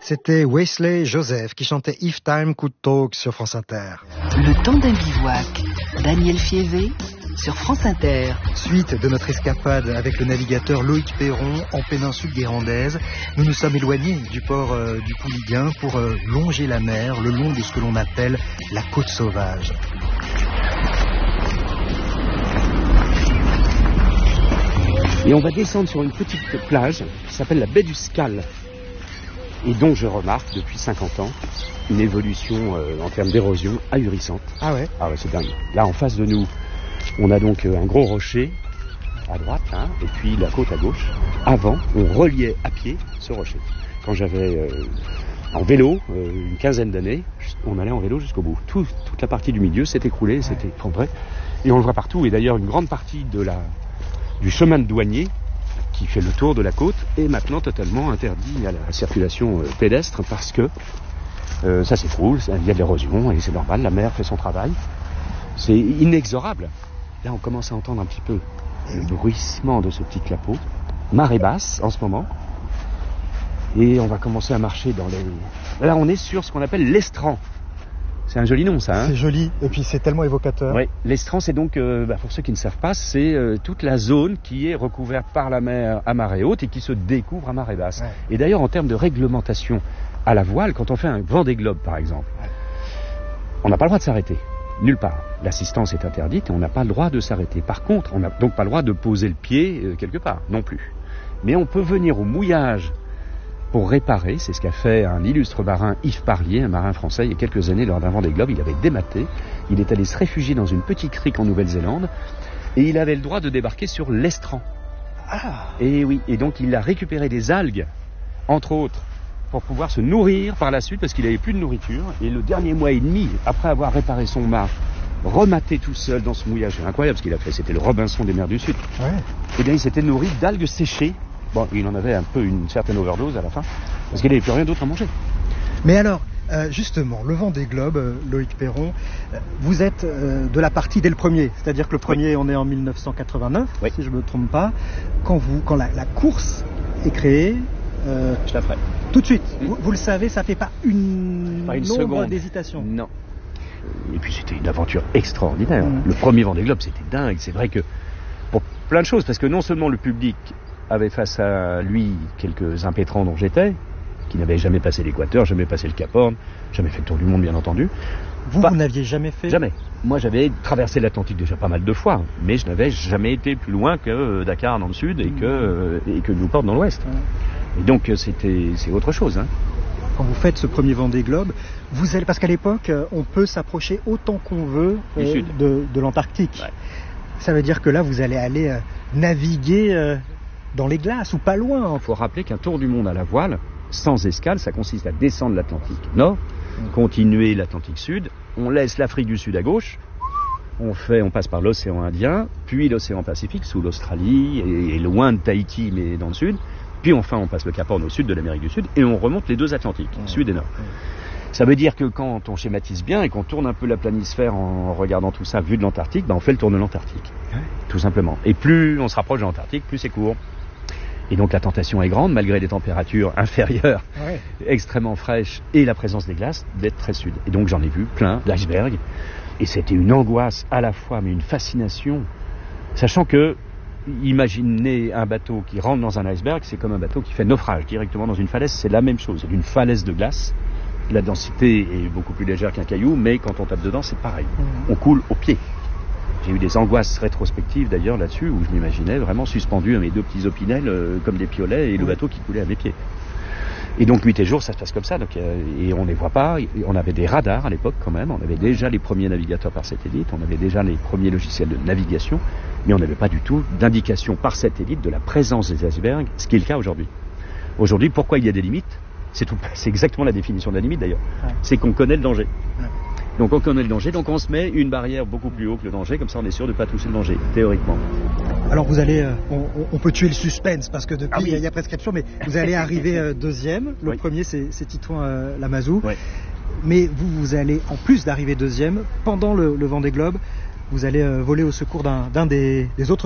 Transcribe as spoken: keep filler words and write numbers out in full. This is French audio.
C'était Wesley Joseph qui chantait If Time Could Talk sur France Inter. Le temps d'un bivouac, Daniel Fievé sur France Inter. Suite de notre escapade avec le navigateur Loïc Perron en péninsule guérandaise, nous nous sommes éloignés du port euh, du Pouliguen pour euh, longer la mer le long de ce que l'on appelle la côte sauvage. Et on va descendre sur une petite plage qui s'appelle la baie du Scal. Et dont je remarque depuis cinquante ans une évolution euh, en termes d'érosion ahurissante. Ah ouais Ah ouais, c'est dingue. Là, en face de nous, on a donc euh, un gros rocher à droite, hein, et puis la côte à gauche. Avant, on reliait à pied ce rocher. Quand j'avais euh, en vélo, euh, une quinzaine d'années, on allait en vélo jusqu'au bout. Tout, toute la partie du milieu s'est écroulée, ouais. C'était effondré. Et on le voit partout. Et d'ailleurs, une grande partie de la, du chemin de douanier qui fait le tour de la côte est maintenant totalement interdit à la circulation euh, pédestre parce que euh, ça s'écroule, il y a de l'érosion et c'est normal, la mer fait son travail. C'est inexorable. Là, on commence à entendre un petit peu le bruissement de ce petit clapot. Marée basse en ce moment. Et on va commencer à marcher dans les... Là, on est sur ce qu'on appelle l'estran. C'est un joli nom, ça. Hein, c'est joli, et puis c'est tellement évocateur. Oui, l'estran, c'est donc, euh, bah, pour ceux qui ne savent pas, c'est euh, toute la zone qui est recouverte par la mer à marée haute et qui se découvre à marée basse. Ouais. Et d'ailleurs, en termes de réglementation à la voile, quand on fait un Vendée Globe, par exemple, ouais. on n'a pas le droit de s'arrêter. Nulle part. L'assistance est interdite et on n'a pas le droit de s'arrêter. Par contre, on n'a donc pas le droit de poser le pied euh, quelque part, non plus. Mais on peut venir au mouillage pour réparer, c'est ce qu'a fait un illustre marin, Yves Parlier, un marin français, il y a quelques années, lors d'un Vendée Globe. Il avait dématé, il est allé se réfugier dans une petite crique en Nouvelle-Zélande, et il avait le droit de débarquer sur l'estran. Ah. Et oui, et donc il a récupéré des algues, entre autres, pour pouvoir se nourrir par la suite, parce qu'il n'avait plus de nourriture, et le dernier mois et demi, après avoir réparé son mât, rematé tout seul dans ce mouillage, c'est incroyable ce qu'il a fait, c'était le Robinson des mers du Sud. Ouais. Et bien il s'était nourri d'algues séchées. Bon, il en avait un peu une certaine overdose à la fin, parce qu'il n'avait plus rien d'autre à manger. Mais alors, euh, justement, le Vendée Globe, euh, Loïc Perron, euh, vous êtes euh, de la partie dès le premier, c'est-à-dire que le premier, oui. on est en mille neuf cent quatre-vingt-neuf, oui. si je ne me trompe pas. Quand, vous, quand la, la course est créée, euh, je la ferai. Tout de suite, mmh. vous, vous le savez, ça ne fait pas une, pas une nombre seconde d'hésitation. Non. Et puis c'était une aventure extraordinaire. Mmh. Le premier Vendée Globe, c'était dingue. C'est vrai que pour plein de choses, parce que non seulement le public avait face à lui quelques impétrants dont j'étais, qui n'avaient jamais passé l'équateur, jamais passé le Cap Horn, jamais fait le tour du monde bien entendu. Vous, pas... vous n'aviez jamais fait? Jamais. Moi j'avais traversé l'Atlantique déjà pas mal de fois, mais je n'avais jamais été plus loin que Dakar dans le sud et que, euh, et que Newport dans l'ouest. Ouais. Et donc c'était, c'est autre chose. Hein. Quand vous faites ce premier Vendée Globe, vous allez, parce qu'à l'époque, on peut s'approcher autant qu'on veut du euh, sud. De, de l'Antarctique. Ouais. Ça veut dire que là, vous allez aller euh, naviguer... Euh, dans les glaces ou pas loin. Il faut rappeler qu'un tour du monde à la voile, sans escale, ça consiste à descendre l'Atlantique Nord, mmh. continuer l'Atlantique Sud, on laisse l'Afrique du Sud à gauche, on, fait, on passe par l'océan Indien, puis l'océan Pacifique sous l'Australie et, et loin de Tahiti mais dans le sud, puis enfin on passe le Cap Horn au sud de l'Amérique du Sud et on remonte les deux Atlantiques, mmh. sud et nord. Mmh. Ça veut dire que quand on schématise bien et qu'on tourne un peu la planisphère en regardant tout ça vu de l'Antarctique, ben on fait le tour de l'Antarctique, mmh. tout simplement. Et plus on se rapproche de l'Antarctique, plus c'est court. Et donc la tentation est grande, malgré des températures inférieures, ouais. extrêmement fraîches, et la présence des glaces, d'être très sud. Et donc j'en ai vu plein d'icebergs, et c'était une angoisse à la fois, mais une fascination, sachant que, imaginez un bateau qui rentre dans un iceberg, c'est comme un bateau qui fait naufrage directement dans une falaise, c'est la même chose, c'est une falaise de glace, la densité est beaucoup plus légère qu'un caillou, mais quand on tape dedans, c'est pareil, mmh. on coule au pied. J'ai eu des angoisses rétrospectives d'ailleurs là-dessus, où je m'imaginais vraiment suspendu à mes deux petits opinels euh, comme des piolets et oui. le bateau qui coulait à mes pieds. Et donc nuit et jour, ça se passe comme ça, donc, euh, et on ne les voit pas. On avait des radars à l'époque quand même, on avait déjà les premiers navigateurs par satellite, on avait déjà les premiers logiciels de navigation, mais on n'avait pas du tout d'indication par satellite de la présence des icebergs, ce qui est le cas aujourd'hui. Aujourd'hui, pourquoi il y a des limites ? C'est, tout, c'est exactement la définition de la limite d'ailleurs, ouais. c'est qu'on connaît le danger. Ouais. Donc on connaît le danger, donc on se met une barrière beaucoup plus haut que le danger, comme ça on est sûr de ne pas toucher le danger, théoriquement. Alors vous allez, euh, on, on peut tuer le suspense, parce que depuis ah oui. il y a prescription, mais vous allez arriver euh, deuxième, le oui. premier c'est, c'est Titouan euh, Lamazou, oui. mais vous, vous allez, en plus d'arriver deuxième, pendant le, le Vendée Globe, vous allez euh, voler au secours d'un, d'un des, des autres